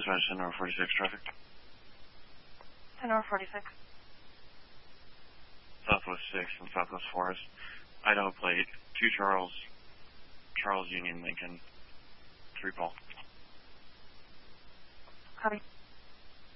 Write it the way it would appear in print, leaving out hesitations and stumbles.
Dispatch 10 over 46 traffic. 10 over 46. Southwest 6 and Southwest Forest. Idaho plate 2 Charles Union Lincoln 3 Paul. Copy.